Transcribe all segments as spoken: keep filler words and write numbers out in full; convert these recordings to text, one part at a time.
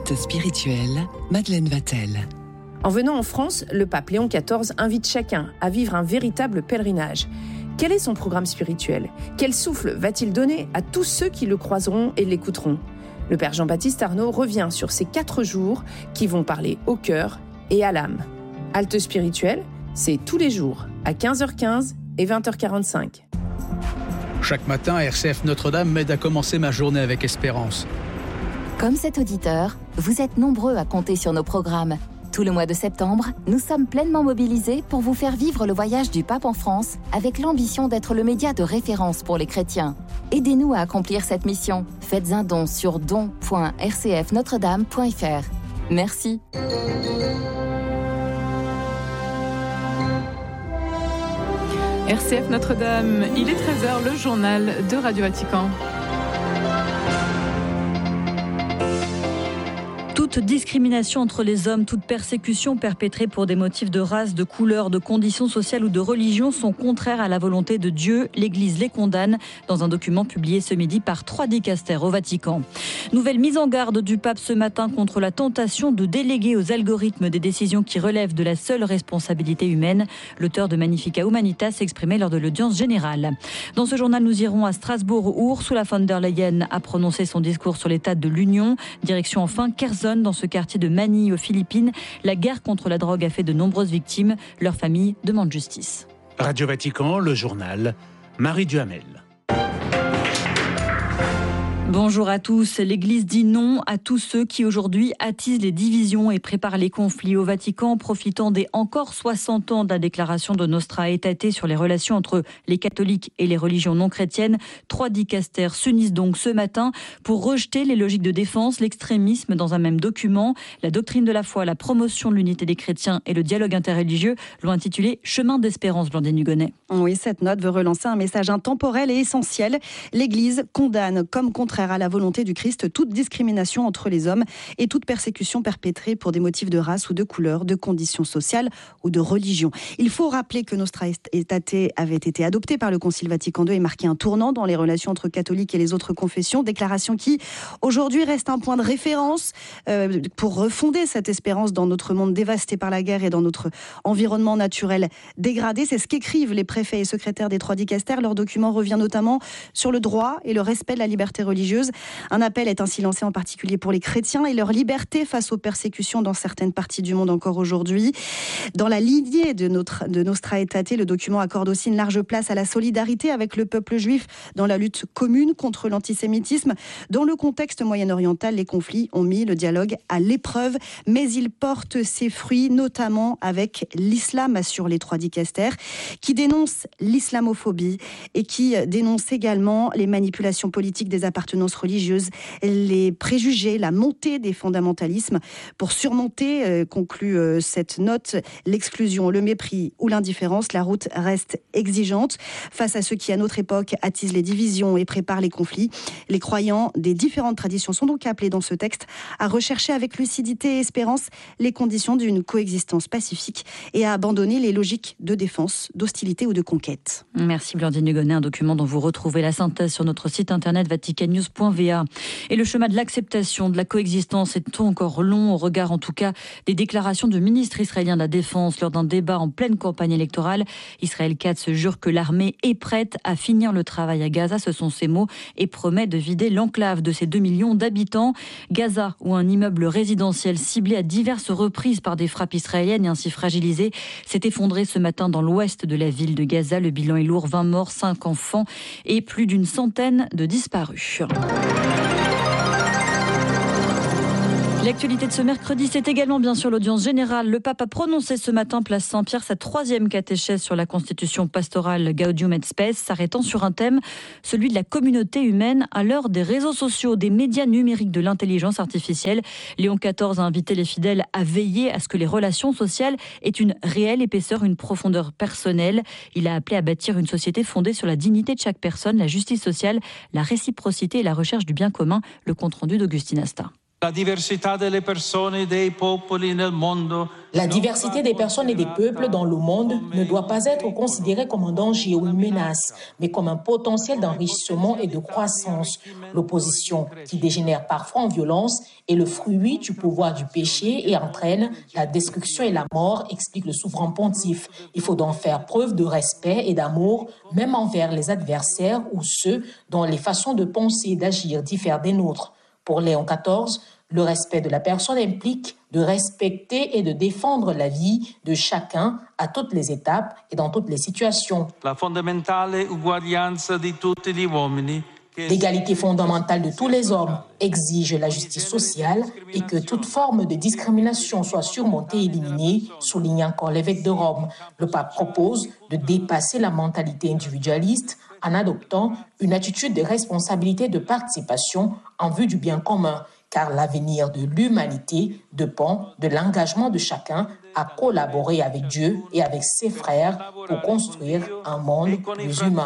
Halte spirituelle, Madeleine Vatel. En venant en France, le pape Léon quatorze invite chacun à vivre un véritable pèlerinage. Quel est son programme spirituel ? Quel souffle va-t-il donner à tous ceux qui le croiseront et l'écouteront ? Le père Jean-Baptiste Arnaud revient sur ces quatre jours qui vont parler au cœur et à l'âme. Halte spirituelle, c'est tous les jours à quinze heures quinze et vingt heures quarante-cinq. Chaque matin, R C F Notre-Dame m'aide à commencer ma journée avec espérance. Comme cet auditeur, vous êtes nombreux à compter sur nos programmes. Tout le mois de septembre, nous sommes pleinement mobilisés pour vous faire vivre le voyage du pape en France avec l'ambition d'être le média de référence pour les chrétiens. Aidez-nous à accomplir cette mission. Faites un don sur don point r c f notre dame point f r. Merci. R C F Notre-Dame, il est treize heures, le journal de Radio Vatican. Toute discrimination entre les hommes, toute persécution perpétrée pour des motifs de race, de couleur, de conditions sociales ou de religion sont contraires à la volonté de Dieu. L'Église les condamne dans un document publié ce midi par trois dicastères au Vatican. Nouvelle mise en garde du pape ce matin contre la tentation de déléguer aux algorithmes des décisions qui relèvent de la seule responsabilité humaine. L'auteur de Magnificat Humanitas s'exprimait lors de l'audience générale. Dans ce journal, nous irons à Strasbourg où Ursula von der Leyen a prononcé son discours sur l'état de l'Union. Direction enfin Kherson, dans ce quartier de Manille aux Philippines. La guerre contre la drogue a fait de nombreuses victimes. Leurs familles demandent justice. Radio Vatican, le journal, Marie Duhamel. Bonjour à tous. L'Église dit non à tous ceux qui aujourd'hui attisent les divisions et préparent les conflits au Vatican, profitant des encore soixante ans de la déclaration de Nostra Aetate sur les relations entre les catholiques et les religions non chrétiennes. Trois dicastères s'unissent donc ce matin pour rejeter les logiques de défense, l'extrémisme dans un même document. La doctrine de la foi, la promotion de l'unité des chrétiens et le dialogue interreligieux l'ont intitulé « Chemin d'espérance », Blandine Hugonnet. Oui, cette note veut relancer un message intemporel et essentiel. L'Église condamne comme contraire à la volonté du Christ toute discrimination entre les hommes et toute persécution perpétrée pour des motifs de race ou de couleur, de conditions sociales ou de religion. Il faut rappeler que Nostra Aetate avait été adoptée par le Concile Vatican deux et marqué un tournant dans les relations entre catholiques et les autres confessions. Déclaration qui, aujourd'hui, reste un point de référence euh, pour refonder cette espérance dans notre monde dévasté par la guerre et dans notre environnement naturel dégradé. C'est ce qu'écrivent les préfets et secrétaires des trois dicastères. Leur document revient notamment sur le droit et le respect de la liberté religieuse. Un appel est ainsi lancé en particulier pour les chrétiens et leur liberté face aux persécutions dans certaines parties du monde encore aujourd'hui. Dans la lignée de, notre, de Nostra Aetate, le document accorde aussi une large place à la solidarité avec le peuple juif dans la lutte commune contre l'antisémitisme. Dans le contexte moyen-oriental, les conflits ont mis le dialogue à l'épreuve, mais il porte ses fruits, notamment avec l'islam, assurent les trois dicastères, qui dénoncent l'islamophobie et qui dénoncent également les manipulations politiques des appartenances religieuses, les préjugés, la montée des fondamentalismes. Pour surmonter, euh, conclut euh, cette note, l'exclusion, le mépris ou l'indifférence, la route reste exigeante. Face à ceux qui, à notre époque, attisent les divisions et préparent les conflits, les croyants des différentes traditions sont donc appelés dans ce texte à rechercher avec lucidité et espérance les conditions d'une coexistence pacifique et à abandonner les logiques de défense, d'hostilité ou de conquête. Merci Blandine Hugonnet, un document dont vous retrouvez la synthèse sur notre site internet vaticannews point v a. Et le chemin de l'acceptation, de la coexistence est encore long, au regard en tout cas des déclarations du ministre israélien de la Défense lors d'un débat en pleine campagne électorale. Israël Katz jure que l'armée est prête à finir le travail à Gaza, ce sont ses mots, et promet de vider l'enclave de ses deux millions d'habitants. Gaza, où un immeuble résidentiel ciblé à diverses reprises par des frappes israéliennes et ainsi fragilisé, s'est effondré ce matin dans l'ouest de la ville de Gaza. Le bilan est lourd, vingt morts, cinq enfants et plus d'une centaine de disparus. L'actualité de ce mercredi, c'est également bien sûr l'audience générale. Le pape a prononcé ce matin, place Saint-Pierre, sa troisième catéchèse sur la constitution pastorale Gaudium et Spes, s'arrêtant sur un thème, celui de la communauté humaine à l'heure des réseaux sociaux, des médias numériques, de l'intelligence artificielle. Léon quatorze a invité les fidèles à veiller à ce que les relations sociales aient une réelle épaisseur, une profondeur personnelle. Il a appelé à bâtir une société fondée sur la dignité de chaque personne, la justice sociale, la réciprocité et la recherche du bien commun. Le compte-rendu d'Augustine Asta. La diversité des personnes et des peuples nel mondo. La diversité des personnes et des peuples dans le monde ne doit pas être considérée comme un danger ou une menace, mais comme un potentiel d'enrichissement et de croissance. L'opposition, qui dégénère parfois en violence, est le fruit du pouvoir du péché et entraîne la destruction et la mort, explique le souverain pontife. Il faut donc faire preuve de respect et d'amour, même envers les adversaires ou ceux dont les façons de penser et d'agir diffèrent des nôtres. Pour Léon quatorze, le respect de la personne implique de respecter et de défendre la vie de chacun à toutes les étapes et dans toutes les situations. La fondamentale uguaglianza di tutti gli uomini. L'égalité fondamentale de tous les hommes exige la justice sociale et que toute forme de discrimination soit surmontée et éliminée, souligne encore l'évêque de Rome. Le pape propose de dépasser la mentalité individualiste en adoptant une attitude de responsabilité et de participation en vue du bien commun, car l'avenir de l'humanité dépend de l'engagement de chacun à collaborer avec Dieu et avec ses frères pour construire un monde plus humain.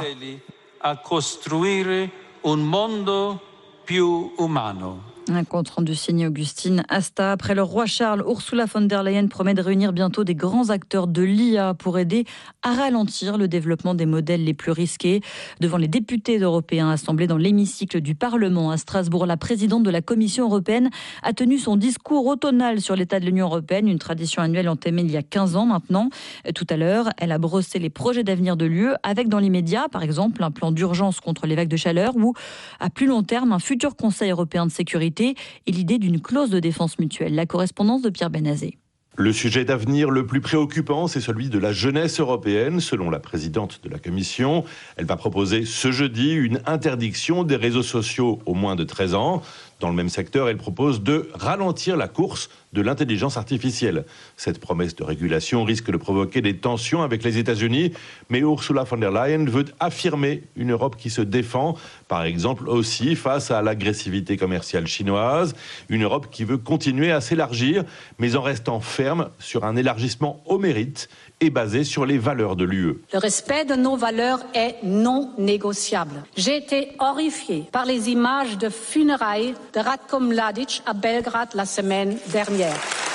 A costruire un mondo più umano. Un compte rendu signé Augustine Asta. Après le roi Charles, Ursula von der Leyen promet de réunir bientôt des grands acteurs de l'I A pour aider à ralentir le développement des modèles les plus risqués. Devant les députés européens assemblés dans l'hémicycle du Parlement à Strasbourg, la présidente de la Commission européenne a tenu son discours automnal sur l'état de l'Union européenne, une tradition annuelle entamée il y a quinze ans maintenant. Tout à l'heure, elle a brossé les projets d'avenir de l'U E avec dans l'immédiat, par exemple, un plan d'urgence contre les vagues de chaleur ou, à plus long terme, un futur Conseil européen de sécurité et l'idée d'une clause de défense mutuelle. La correspondance de Pierre Benazé. Le sujet d'avenir le plus préoccupant, c'est celui de la jeunesse européenne, selon la présidente de la Commission. Elle va proposer ce jeudi une interdiction des réseaux sociaux aux moins de treize ans. Dans le même secteur, elle propose de ralentir la course de l'intelligence artificielle. Cette promesse de régulation risque de provoquer des tensions avec les États-Unis, mais Ursula von der Leyen veut affirmer une Europe qui se défend, par exemple aussi face à l'agressivité commerciale chinoise, une Europe qui veut continuer à s'élargir, mais en restant ferme sur un élargissement au mérite et basé sur les valeurs de l'U E. Le respect de nos valeurs est non négociable. J'ai été horrifiée par les images de funérailles de Ratko Mladic à Belgrade la semaine dernière.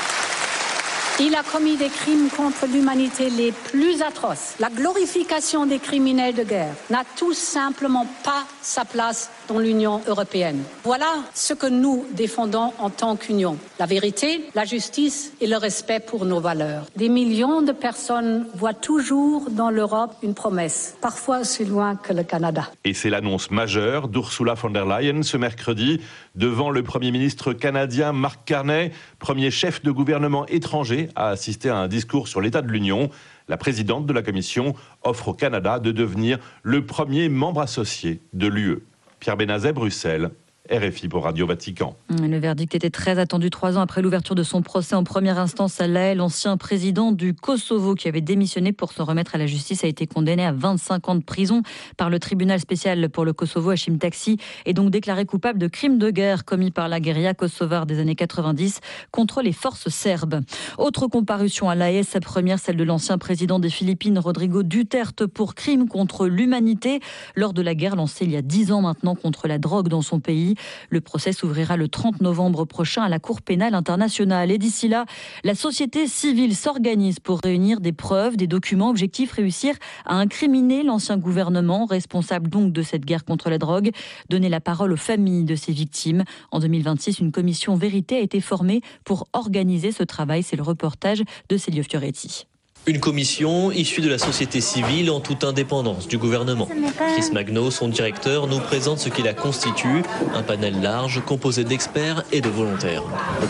Il a commis des crimes contre l'humanité les plus atroces. La glorification des criminels de guerre n'a tout simplement pas sa place dans l'Union européenne. Voilà ce que nous défendons en tant qu'Union. La vérité, la justice et le respect pour nos valeurs. Des millions de personnes voient toujours dans l'Europe une promesse, parfois aussi loin que le Canada. Et c'est l'annonce majeure d'Ursula von der Leyen ce mercredi devant le Premier ministre canadien Mark Carney, premier chef de gouvernement étranger à assister à un discours sur l'état de l'Union. La présidente de la Commission offre au Canada de devenir le premier membre associé de l'U E. Pierre Benazet, Bruxelles. R F I pour Radio Vatican. Le verdict était très attendu trois ans après l'ouverture de son procès en première instance à La Haye. L'ancien président du Kosovo qui avait démissionné pour se remettre à la justice a été condamné à vingt-cinq ans de prison par le tribunal spécial pour le Kosovo, Hashim Taksi, et donc déclaré coupable de crimes de guerre commis par la guérilla kosovare des années quatre-vingt-dix contre les forces serbes. Autre comparution à La Haye, sa première, celle de l'ancien président des Philippines, Rodrigo Duterte, pour crimes contre l'humanité lors de la guerre lancée il y a dix ans maintenant contre la drogue dans son pays. Le procès s'ouvrira le trente novembre prochain à la Cour pénale internationale. Et d'ici là, la société civile s'organise pour réunir des preuves, des documents, objectif réussir à incriminer l'ancien gouvernement, responsable donc de cette guerre contre la drogue, donner la parole aux familles de ces victimes. En deux mille vingt-six, une commission vérité a été formée pour organiser ce travail. C'est le reportage de Célio Fioretti. Une commission issue de la société civile en toute indépendance du gouvernement. Chris Magno, son directeur, nous présente ce qui la constitue, un panel large composé d'experts et de volontaires.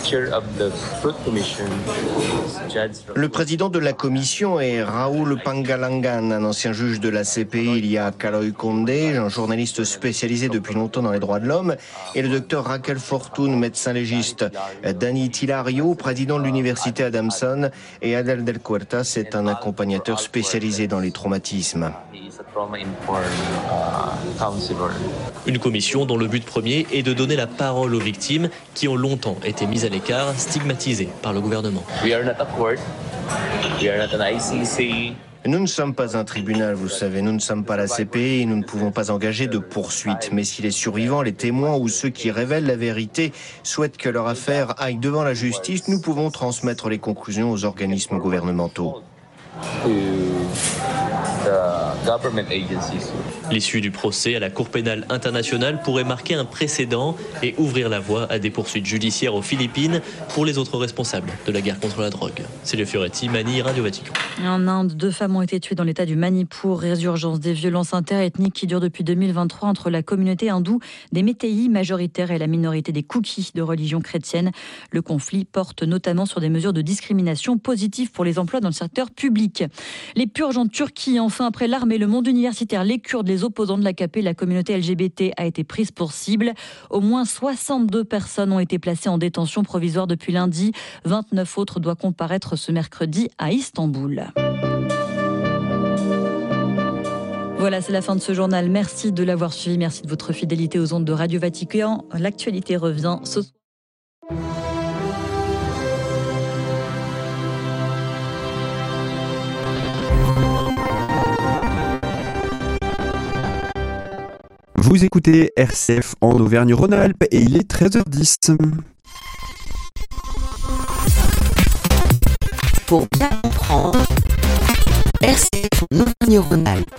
Le président de la commission est Raoul Pangalangan, un ancien juge de la C P I. Il y a Kaloy Condé, un journaliste spécialisé depuis longtemps dans les droits de l'homme, et le docteur Raquel Fortune, médecin légiste. Danny Tilario, président de l'université Adamson, et Adel Del Cuerta, c'est un accompagnateur spécialisé dans les traumatismes. Une commission dont le but premier est de donner la parole aux victimes qui ont longtemps été mises à l'écart, stigmatisées par le gouvernement. We are not a court. We are not an I C C. Nous ne sommes pas un tribunal, vous savez, nous ne sommes pas la C P I, nous ne pouvons pas engager de poursuites. Mais si les survivants, les témoins ou ceux qui révèlent la vérité souhaitent que leur affaire aille devant la justice, nous pouvons transmettre les conclusions aux organismes gouvernementaux. L'issue du procès à la Cour pénale internationale pourrait marquer un précédent et ouvrir la voie à des poursuites judiciaires aux Philippines pour les autres responsables de la guerre contre la drogue. Célia Fioretti, Mani, Radio Vatican. En Inde, deux femmes ont été tuées dans l'état du Manipur. Résurgence des violences interethniques qui durent depuis deux mille vingt-trois entre la communauté hindoue des Météis majoritaires et la minorité des Kooks de religion chrétienne. Le conflit porte notamment sur des mesures de discrimination positives pour les emplois dans le secteur public. Les purges en Turquie, enfin, après l'armée, le monde universitaire, les Kurdes, les opposants de l'A K P, la communauté L G B T a été prise pour cible. Au moins soixante-deux personnes ont été placées en détention provisoire depuis lundi. vingt-neuf autres doivent comparaître ce mercredi à Istanbul. Voilà, c'est la fin de ce journal. Merci de l'avoir suivi. Merci de votre fidélité aux ondes de Radio Vatican. L'actualité revient ce soir. Vous écoutez R C F en Auvergne-Rhône-Alpes et il est treize heures dix. Pour bien comprendre, R C F en Auvergne-Rhône-Alpes.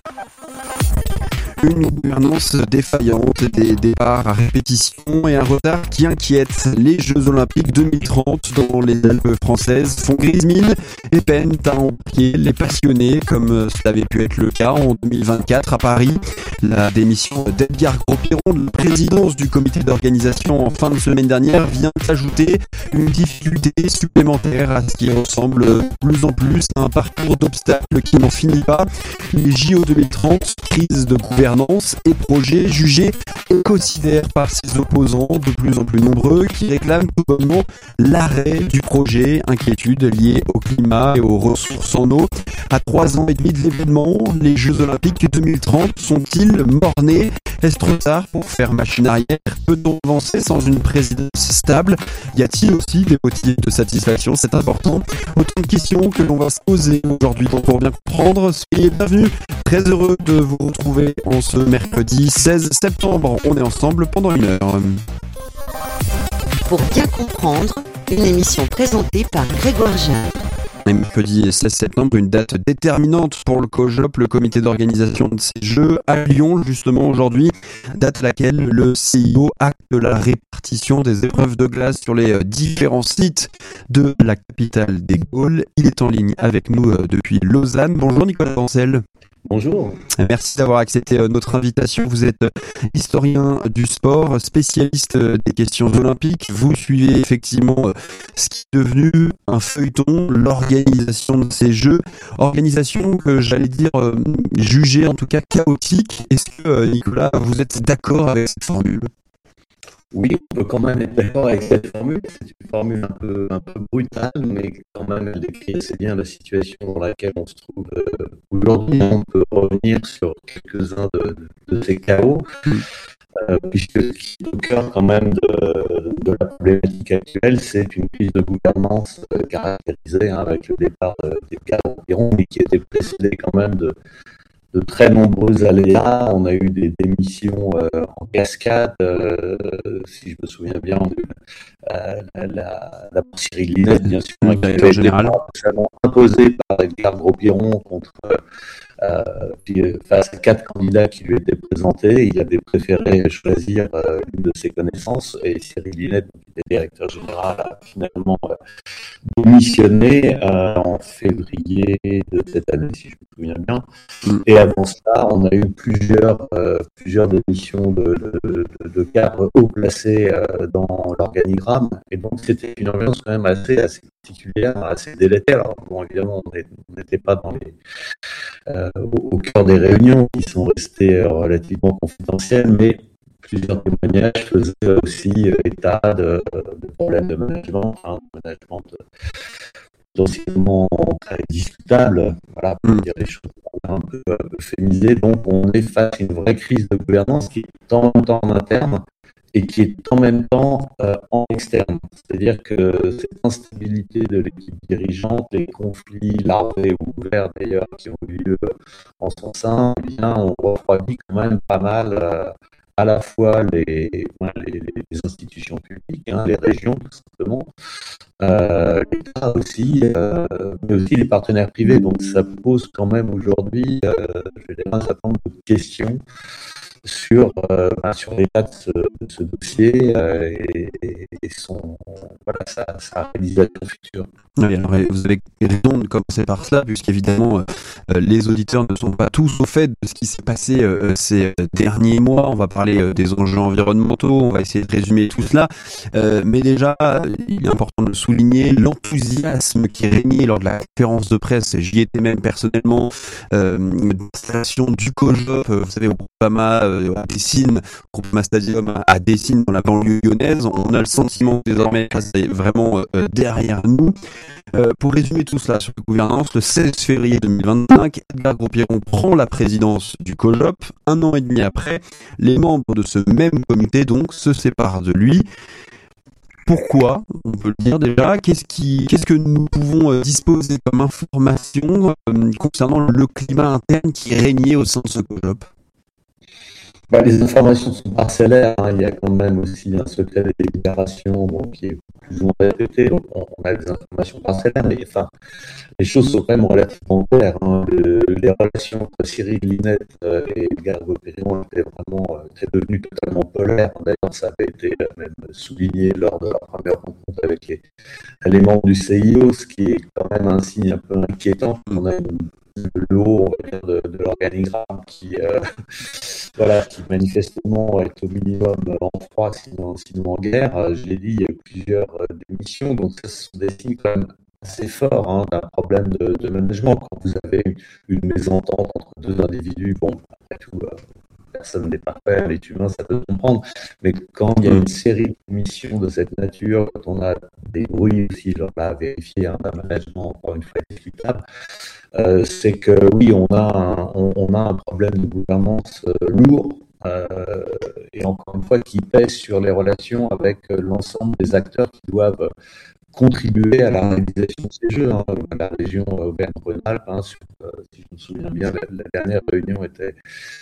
Une gouvernance défaillante, des départs à répétition et un retard qui inquiète. Les Jeux Olympiques deux mille trente dans les Alpes françaises font grise mine et peinent à embarquer les passionnés, comme cela avait pu être le cas en deux mille vingt-quatre à Paris. La démission d'Edgar Gros-Piron de la présidence du comité d'organisation en fin de semaine dernière vient s'ajouter une difficulté supplémentaire à ce qui ressemble de plus en plus à un parcours d'obstacles qui n'en finit pas. Les J O deux mille trente, crise de gouvernance et projets jugés écocidaires par ses opposants de plus en plus nombreux qui réclament tout bonnement l'arrêt du projet. Inquiétude liée au climat et aux ressources en eau. À trois ans et demi de l'événement, les Jeux Olympiques deux mille trente sont-ils mornés? Est-ce trop tard pour faire machine arrière? Peut-on avancer sans une présidence stable? Y a-t-il aussi des motifs de satisfaction? C'est important. Autant de questions que l'on va se poser aujourd'hui pour bien comprendre. Soyez bienvenus. Très heureux de vous retrouver en ce mercredi seize septembre. On est ensemble pendant une heure. Pour bien comprendre, une émission présentée par Grégoire Jean. Et mercredi seize septembre, une date déterminante pour le COJOP, le comité d'organisation de ces Jeux, à Lyon, justement aujourd'hui, date à laquelle le C I O acte la répartition des épreuves de glace sur les différents sites de la capitale des Gaules. Il est en ligne avec nous depuis Lausanne. Bonjour Nicolas Vancel. Bonjour. Merci d'avoir accepté notre invitation. Vous êtes historien du sport, spécialiste des questions olympiques. Vous suivez effectivement ce qui est devenu un feuilleton, l'organisation de ces Jeux. Organisation que j'allais dire jugée en tout cas chaotique. Est-ce que Nicolas, vous êtes d'accord avec cette formule ? Oui, on peut quand même être d'accord avec cette formule. C'est une formule un peu, un peu brutale, mais quand même elle décrit assez bien la situation dans laquelle on se trouve euh, aujourd'hui. On peut revenir sur quelques-uns de, de, de ces chaos, euh, puisque ce qui est au cœur quand même de, de la problématique actuelle, c'est une crise de gouvernance euh, caractérisée hein, avec le départ euh, d'Edgar Gros-Piron, mais qui était précédée quand même de de très nombreux aléas. On a eu des démissions euh, en cascade, euh, si je me souviens bien, euh, la, la, la Cyril Linette, bien sûr, qui a été imposée par Edgar Gros-Piron contre euh, puis, face à quatre candidats qui lui étaient présentés. Il avait préféré choisir euh, une de ses connaissances et Cyril Linette, qui était directeur général, a finalement euh, démissionné euh, en février de cette année, si je me souviens bien. Et avant cela, on a eu plusieurs, euh, plusieurs démissions de, de, de, de cadres haut placés euh, dans l'organigramme. Et donc, c'était une ambiance quand même assez, assez particulière, assez délétère. Alors, bon, évidemment, on n'était pas dans les, euh, au, au cœur des réunions qui sont restées euh, relativement confidentielles, mais plusieurs témoignages faisaient aussi euh, état de, de problèmes de management, hein, de management de, potentiellement très discutable, voilà, pour dire les choses un peu euh, euphémisées. Donc on est face à une vraie crise de gouvernance qui est en même temps en interne et qui est en même temps euh, en externe. C'est-à-dire que cette instabilité de l'équipe dirigeante, les conflits larvés ou ouverts d'ailleurs qui ont eu lieu en son sein, eh bien, on refroidit quand même pas mal euh, à la fois les, les, les institutions publiques, hein, les régions tout simplement, euh, l'État aussi, euh, mais aussi les partenaires privés. Donc ça pose quand même aujourd'hui, euh, je vais dire, un certain nombre de questions sur, euh, ben, sur l'état de ce, de ce dossier euh, et, et son, voilà, sa, sa réalisation future. Oui, alors, vous avez raison de commencer par cela, puisqu'évidemment euh, les auditeurs ne sont pas tous au fait de ce qui s'est passé euh, ces derniers mois. On va parler euh, des enjeux environnementaux, on va essayer de résumer tout cela, euh, mais déjà il est important de souligner l'enthousiasme qui régnait lors de la conférence de presse. J'y étais même personnellement, euh, d'installation du COJOP, vous savez, au Groupama à Dessines, Groupama Stadium à Dessines dans la banlieue lyonnaise. On a le sentiment que désormais c'est vraiment euh, derrière nous. Euh, pour résumer tout cela sur la gouvernance, le seize février deux mille vingt-cinq, Edgar Gros-Piron prend la présidence du COJOP. Un an et demi après, les membres de ce même comité donc se séparent de lui. Pourquoi? On peut le dire déjà. Qu'est-ce qui, qu'est-ce que nous pouvons euh, disposer comme information euh, concernant le climat interne qui régnait au sein de ce COJOP? Bah, les informations sont parcellaires, hein. Il y a quand même aussi un secret des délibérations bon, qui est plus ou moins répété, donc on, on a des informations parcellaires, mais enfin, les choses sont quand même relativement claires. Hein. Le, les relations entre Cyril Linette euh, et Edgar Gros-Piron étaient vraiment euh, étaient devenues totalement polaires. D'ailleurs, ça avait été euh, même souligné lors de la première rencontre avec les, les membres du C I O, ce qui est quand même un signe un peu inquiétant. On a une le haut, on va dire, de, de l'organigramme qui, euh, voilà, qui manifestement est au minimum en froid, sinon, sinon en guerre. Je l'ai dit, il y a eu plusieurs euh, démissions, donc ça, ce sont des signes quand même assez forts hein, d'un problème de, de management. Quand vous avez une mésentente entre deux individus, bon, après tout, euh, personne n'est parfait, l'être humain, ça peut comprendre, mais quand il y a une série de démissions de cette nature, quand on a des bruits aussi, genre là, à vérifier un management, encore une fois, discutable, Euh, c'est que oui, on a un, on, on a un problème de gouvernance euh, lourd euh, et encore une fois qui pèse sur les relations avec euh, l'ensemble des acteurs qui doivent contribuer à la réalisation de ces jeux. Hein. La région Auvergne-Rhône-Alpes, hein, sur, euh, si je me souviens bien, la, la dernière réunion était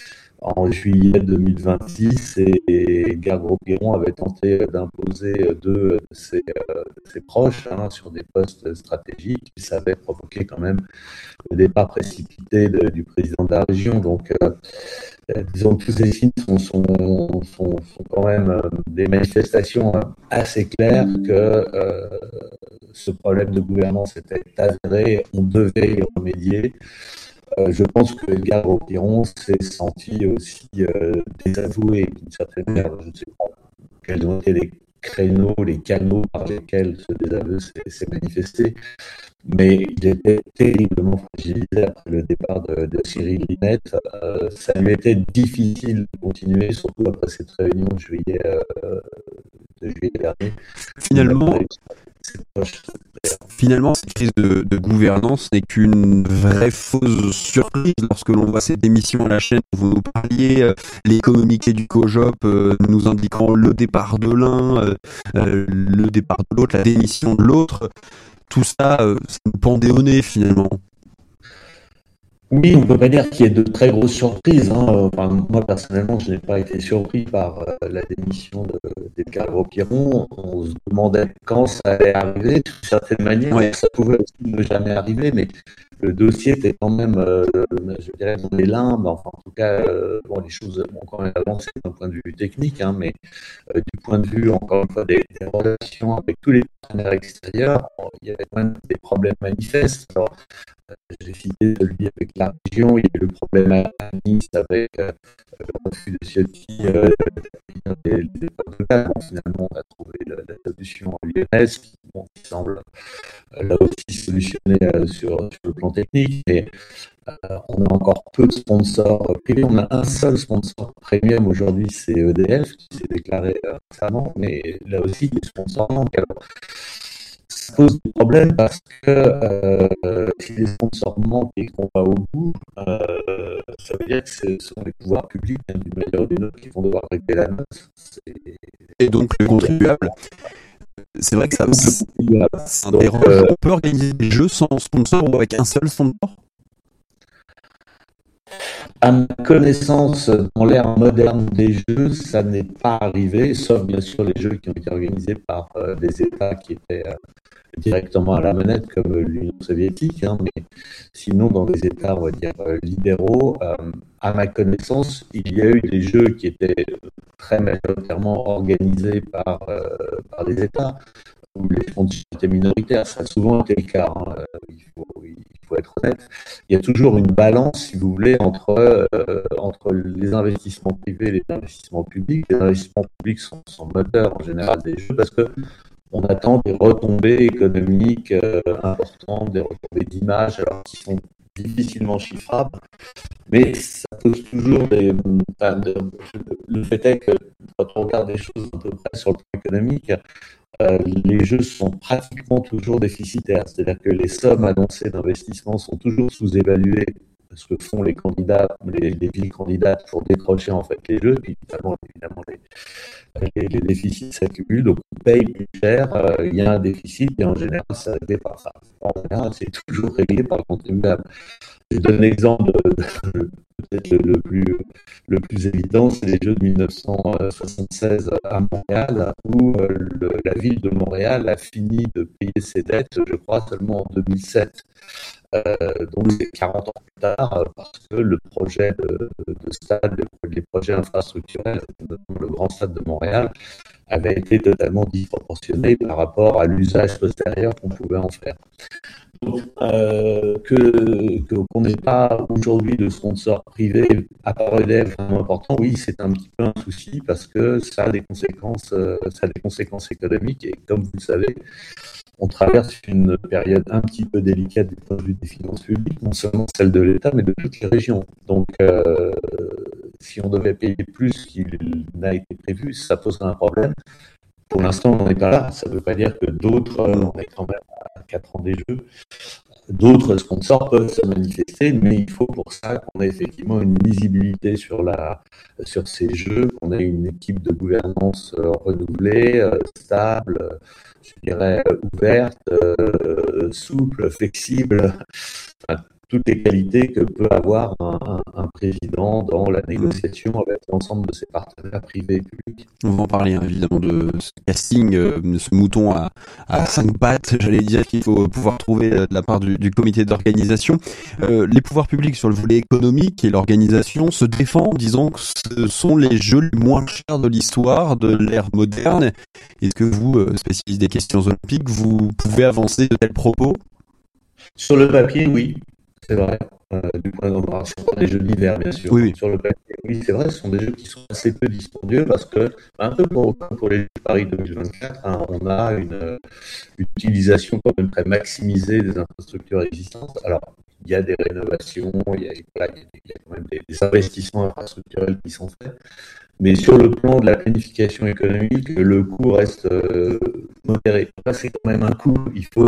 en juillet deux mille vingt-six et, et Edgar Gros-Piron avait tenté d'imposer deux de ses, euh, ses proches hein, sur des postes stratégiques et ça avait provoqué quand même le départ précipité de, du président de la région. Donc, euh, euh, disons que tous ces signes sont, sont, sont, sont quand même euh, des manifestations assez claires que euh, ce problème de gouvernance était avéré, on devait y remédier. Euh, je pense que Edgar Gros-Piron s'est senti aussi euh, désavoué d'une certaine manière. Je ne sais pas quels ont été les créneaux, les canaux par lesquels ce désaveu s'est, s'est manifesté, mais il était terriblement fragilisé après le départ de, de Cyril Linette. Euh, ça lui était difficile de continuer, surtout après cette réunion de juillet, euh, de juillet dernier. Finalement, Finalement, cette crise de, de gouvernance n'est qu'une vraie fausse surprise lorsque l'on voit ces démissions à la chaîne dont vous nous parliez, euh, les communiqués du COJOP euh, nous indiquant le départ de l'un, euh, euh, le départ de l'autre, la démission de l'autre. Tout ça, euh, c'est une pandéonée finalement. Oui, on ne peut pas dire qu'il y ait de très grosses surprises. Hein. Enfin, moi, personnellement, je n'ai pas été surpris par euh, la démission de, d'Edgar Gros-Piron. On se demandait quand ça allait arriver. D'une certaine manière, ouais. Ça pouvait aussi ne jamais arriver, mais le dossier était quand même, euh, je dirais, dans les limbes. Enfin, en tout cas, euh, bon, les choses ont quand même avancé d'un point de vue technique, hein, mais euh, du point de vue, encore une fois, des, des relations avec tous les partenaires extérieurs, il y avait quand même des problèmes manifestes. Alors, j'ai cité celui avec la région, il y a eu le problème à Nice avec euh, le refus de Ciotti euh, des, des protocoles. Bon, finalement, on a trouvé la, la solution lyonnaise qui, bon, qui semble euh, là aussi solutionnée euh, sur, sur le plan technique, mais euh, on a encore peu de sponsors privés. On a un seul sponsor premium aujourd'hui, c'est E D F qui s'est déclaré euh, récemment, mais là aussi, des sponsors manquent. Alors, ça pose des problèmes parce que euh, si les sponsors manquent et qu'on va au bout, euh, ça veut dire que ce sont les pouvoirs publics, hein, d'une manière ou d'une autre, qui vont devoir régler la note. C'est... Et donc le contribuable. C'est vrai que ça, ça, ça dérange. Euh, On peut organiser des jeux sans sponsor ou avec un seul sponsor? À ma connaissance, dans l'ère moderne des jeux, ça n'est pas arrivé, sauf bien sûr les jeux qui ont été organisés par euh, des États qui étaient euh, directement à la manette, comme l'Union soviétique, hein, mais sinon dans des États, on va dire, euh, libéraux, euh, à ma connaissance, il y a eu des jeux qui étaient très majoritairement organisés par, euh, par des États, où les sponsors étaient minoritaires. Ça a souvent été le cas, hein. il, faut, il faut être honnête. Il y a toujours une balance, si vous voulez, entre, euh, entre les investissements privés et les investissements publics. Les investissements publics sont, sont moteurs en général des jeux parce que on attend des retombées économiques euh, importantes, des retombées d'image, alors qui sont difficilement chiffrables, mais ça pose toujours des... Enfin, de, le fait est que quand on regarde des choses à peu près sur le plan économique, euh, les jeux sont pratiquement toujours déficitaires, c'est-à-dire que les sommes annoncées d'investissement sont toujours sous-évaluées, ce que font les candidats, les, les villes candidates pour décrocher en fait les jeux, puis évidemment, évidemment les, les, les déficits s'accumulent, donc on paye plus cher, euh, il y a un déficit, et en général, c'est réglé par ça. En général, c'est toujours réglé par le contribuable. Je donne l'exemple de, de, peut-être le, le, plus, le plus évident, c'est les Jeux de dix-neuf cent soixante-seize à Montréal, où euh, le, la ville de Montréal a fini de payer ses dettes, je crois, seulement en deux mille sept. Euh, donc c'est quarante ans plus tard, parce que le projet de, de, de stade, les projets infrastructurels, notamment le grand stade de Montréal, avait été totalement disproportionné par rapport à l'usage postérieur qu'on pouvait en faire. Donc, euh, que, que, qu'on n'ait pas aujourd'hui de sponsors privés à part E D F vraiment important, oui, c'est un petit peu un souci parce que ça a des conséquences, euh, ça a des conséquences économiques et comme vous le savez, on traverse une période un petit peu délicate du point de vue des finances publiques, non seulement celle de l'État, mais de toutes les régions. Donc, euh, si on devait payer plus qu'il n'a été prévu, ça poserait un problème. Pour l'instant, on n'en est pas là. Ça ne veut pas dire que d'autres, on est quand même à quatre ans des Jeux, d'autres sponsors peuvent se manifester, mais il faut pour ça qu'on ait effectivement une lisibilité sur, la, sur ces Jeux, qu'on ait une équipe de gouvernance renouvelée, euh, stable, euh, je dirais ouverte, euh, souple, flexible, enfin, toutes les qualités que peut avoir un, un, un président dans la négociation avec l'ensemble de ses partenaires privés et publics. On va en parler hein, évidemment de ce casting, euh, de ce mouton à, à cinq pattes, j'allais dire qu'il faut pouvoir trouver euh, de la part du, du comité d'organisation. Euh, les pouvoirs publics sur le volet économique et l'organisation se défendent, disons que ce sont les jeux les moins chers de l'histoire de l'ère moderne. Est-ce que vous, euh, spécialiste des questions olympiques, vous pouvez avancer de tels propos? Sur le papier, oui. C'est vrai, euh, du point de vue des jeux d'hiver, bien sûr. Oui. Sur le papier, oui, c'est vrai, ce sont des jeux qui sont assez peu dispendieux parce que, un peu pour, pour les Jeux de Paris deux mille vingt-quatre, hein, on a une, une utilisation quand même très maximisée des infrastructures existantes. Alors, il y a des rénovations, il y a, voilà, il y a quand même des, des investissements infrastructurels qui sont faits. Mais sur le plan de la planification économique, le coût reste euh, modéré. Là, c'est quand même un coût. Il faut,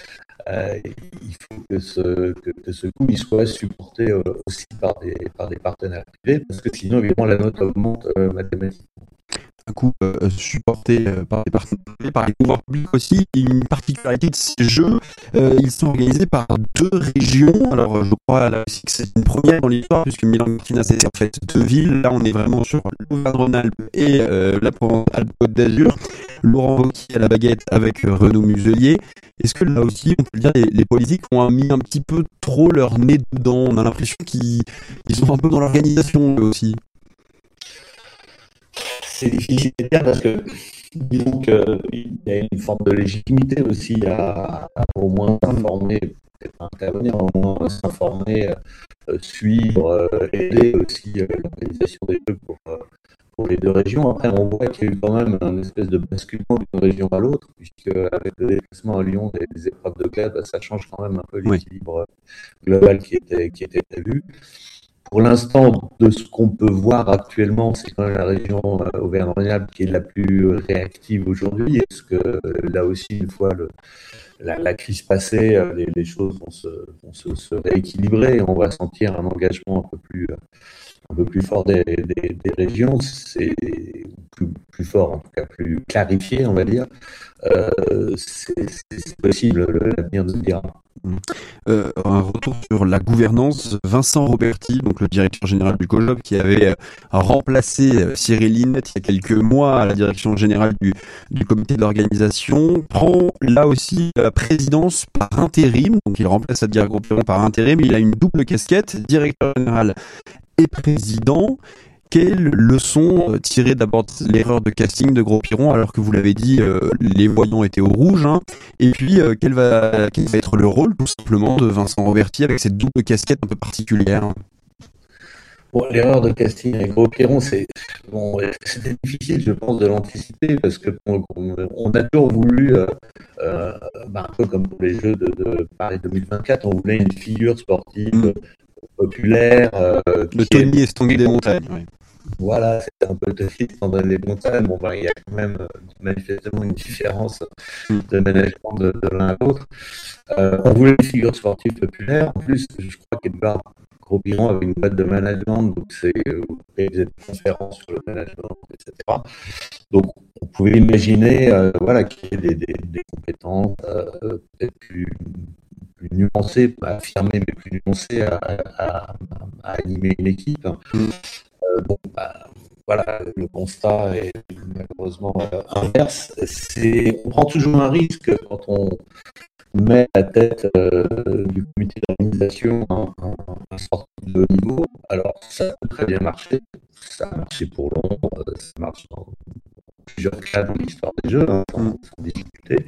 euh, il faut que ce, que, que ce coût il soit supporté euh, aussi par des, par des partenaires privés, parce que sinon, évidemment, la note augmente euh, mathématiquement. Un coup euh, supporté euh, par les partenaires, par les pouvoirs publics aussi. Une particularité de ces jeux, euh, ils sont organisés par deux régions. Alors je crois là aussi que c'est une première dans l'histoire puisque Milan-Cortina c'est en fait deux villes. Là on est vraiment sur l'Auvergne-Rhône-Alpes et euh, la Provence-Alpes-Côte d'Azur. Laurent Wauquiez à la baguette avec euh, Renaud Muselier. Est-ce que là aussi on peut dire les, les politiques ont mis un petit peu trop leur nez dedans? On a l'impression qu'ils ils sont un peu dans l'organisation eux aussi. C'est difficile à dire parce que disons qu'il y a une forme de légitimité aussi à, à au moins s'informer, peut-être pas intervenir, au moins s'informer, euh, suivre, euh, aider aussi euh, l'organisation des jeux pour, euh, pour les deux régions. Après, on voit qu'il y a eu quand même un espèce de basculement d'une région à l'autre, puisque avec le déplacement à Lyon des, des épreuves de classe, bah, ça change quand même un peu l'équilibre oui. global qui était, qui était prévu. Pour l'instant, de ce qu'on peut voir actuellement, c'est quand même la région euh, Auvergne-Rhône-Alpes qui est la plus réactive aujourd'hui. Est-ce que euh, là aussi, une fois le, la, la crise passée, euh, les, les choses vont se, vont se, se rééquilibrer. On va sentir un engagement un peu plus, un peu plus fort des, des, des régions. C'est plus, plus fort, en tout cas plus clarifié, on va dire. Euh, c'est, c'est possible, l'avenir nous le dira. Euh, un retour sur la gouvernance. Vincent Roberti, donc le directeur général du COJOP, qui avait euh, remplacé euh, Cyril Linette il y a quelques mois à la direction générale du, du comité d'organisation, prend là aussi la présidence par intérim. Donc il remplace Adrien Gros-Piron par intérim. Il a une double casquette, directeur général et président. Quelle leçon tirer d'abord de l'erreur de casting de Gros-Piron, alors que vous l'avez dit, euh, les voyants étaient au rouge, hein, et puis euh, quel, va, quel va être le rôle tout simplement de Vincent Roberti avec cette double casquette un peu particulière? Bon, l'erreur de casting avec Gros-Piron, c'est bon, c'était difficile, je pense, de l'anticiper parce que on, on a toujours voulu, euh, euh, bah, un peu comme pour les Jeux de, de Paris deux mille vingt-quatre, on voulait une figure sportive mmh. populaire. Euh, le Tony est... Estanguet des montagnes. Oui. Voilà, c'est un peu Tony Estanguet des montagnes. Bon, ben, il y a quand même manifestement une différence de management de, de l'un à l'autre. Euh, on voulait une figure sportive populaire. En plus, je crois qu'Edouard Gros-Piron avait une boîte de management, donc c'est euh, il faisait des conférences sur le management, et cetera. Donc, on pouvait imaginer, euh, voilà, qu'il y ait des, des, des compétences euh, peut-être plus, plus nuancées, pas affirmées, mais plus nuancées à, à, à animer une équipe. Euh, bon, bah, voilà, le constat est malheureusement euh, inverse. C'est, on prend toujours un risque quand on met à la tête euh, du comité d'organisation un, un, un sportif de haut niveau. Alors, ça peut très bien marcher. Ça a marché pour Londres, ça marche dans plusieurs cas dans l'histoire des Jeux, hein, sans, sans difficulté.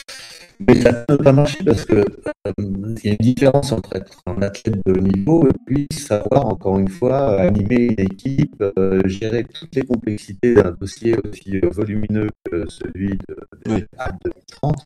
Mais ça ne peut pas marcher parce que euh, il y a une différence entre être un athlète de haut niveau et puis savoir, encore une fois, animer une équipe, euh, gérer toutes les complexités d'un dossier aussi volumineux que celui de, de, oui. de deux mille trente.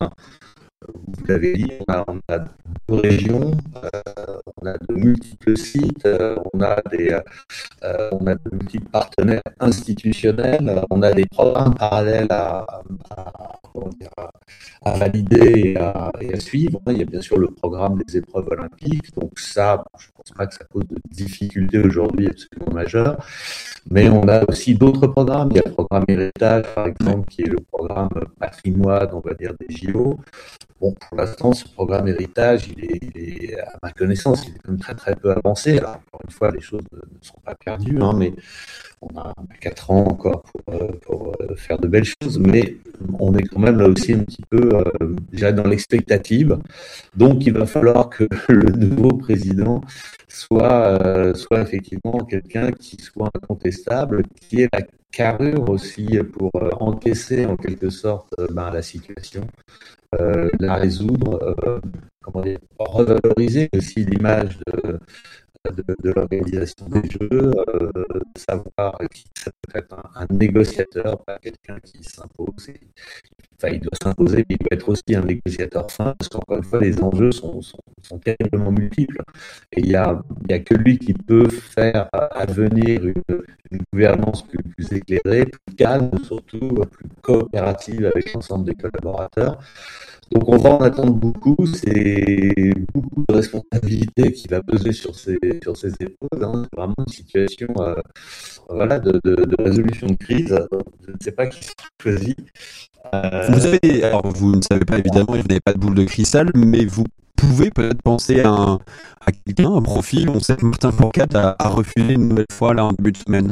Vous l'avez dit, on a, on a deux régions, euh, on a de multiples sites, euh, on a des, euh, on a de multiples partenaires institutionnels, on a des programmes parallèles à, à, comment dire, à, à valider et à, et à suivre. Il y a bien sûr le programme des épreuves olympiques, donc ça, je ne pense pas que ça cause de difficultés aujourd'hui absolument majeures. Mais on a aussi d'autres programmes. Il y a le programme Héritage, par exemple, qui est le programme patrimoine, on va dire, des J O. Bon, pour l'instant, ce programme Héritage, il est, il est, à ma connaissance, il est quand même très très peu avancé. Alors, encore une fois, les choses ne, ne sont pas perdues, hein, mais on a quatre ans encore pour, pour faire de belles choses, mais on est quand même là aussi un petit peu euh, déjà dans l'expectative. Donc, il va falloir que le nouveau président soit, euh, soit effectivement quelqu'un qui soit incontestable, qui ait la carrure aussi pour euh, encaisser en quelque sorte euh, ben, la situation, euh, la résoudre, euh, comment dire, revaloriser aussi l'image de De, de l'organisation des Jeux, euh, savoir qui ça peut être un, un négociateur, pas quelqu'un qui s'impose. Et, enfin, il doit s'imposer, mais il doit être aussi un négociateur fin, parce qu'encore une fois, les enjeux sont, sont, sont terriblement multiples. Et il n'y a, il y a que lui qui peut faire advenir une, une gouvernance plus, plus éclairée, plus calme, surtout plus coopérative avec l'ensemble des collaborateurs. Donc on va en attendre beaucoup, c'est beaucoup de responsabilité qui va peser sur ses, sur ses épaules, hein. C'est vraiment une situation euh, voilà, de, de, de résolution de crise, je ne sais pas qui sera choisi. Euh... Vous avez, alors vous ne savez pas évidemment, vous n'avez pas de boule de cristal, mais vous pouvez peut-être penser à, un, à quelqu'un, un profil. On sait que Martin Fourcade a, a refusé une nouvelle fois là en début de semaine.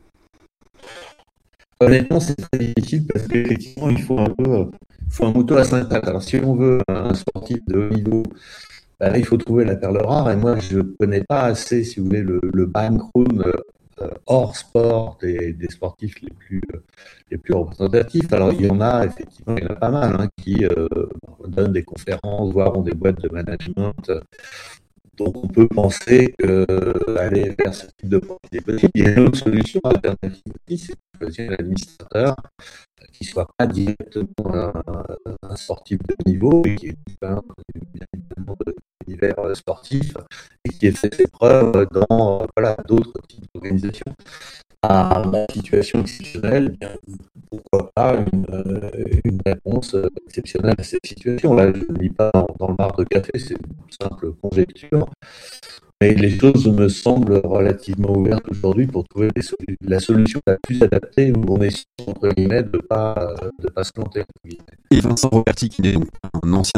Honnêtement, c'est très difficile parce qu'effectivement, il faut un peu... Il faut un mouton à cinq pattes. Alors, si on veut un sportif de haut niveau, ben là, il faut trouver la perle rare. Et moi, je ne connais pas assez, si vous voulez, le, le background euh, hors sport des, des sportifs les plus, euh, les plus représentatifs. Alors, il y en a, effectivement, il y en a pas mal hein, qui euh, donnent des conférences, voire ont des boîtes de management. Donc, on peut penser qu'aller vers ce type de profil est possible. Il y a une autre solution alternative aussi, c'est de choisir un administrateur qui ne soit pas directement un, un sportif de niveau, mais qui ait bien évidemment de l'univers sportif et qui ait fait ses preuves dans voilà, d'autres types d'organisations. à la situation exceptionnelle, bien, pourquoi pas une, euh, une réponse exceptionnelle à cette situation. Là, je ne lis pas dans, dans le bar de café, c'est une simple conjecture. Mais les choses me semblent relativement ouvertes aujourd'hui pour trouver des solu- la solution la plus adaptée où on est, entre guillemets, de ne pas, de pas se planter. Et Vincent Roberti, qui est donc un ancien